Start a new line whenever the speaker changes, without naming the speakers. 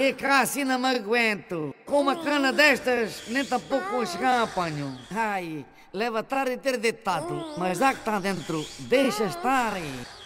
E cá assim não me aguento. Com uma cana destas, nem tampouco chegar a apanho. Ai, leva tarde de ter deitado. Mas há que está dentro, deixa estar aí.